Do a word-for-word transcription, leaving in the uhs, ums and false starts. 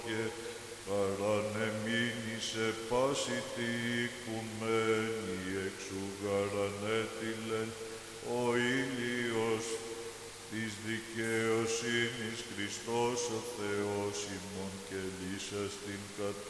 και παρανεμήνη σε πάση τη οικουμένη εξου γαρανέτηλεν ο ήλιος της δικαιοσύνης Χριστός ο Θεός ημών και λύσας την κατ'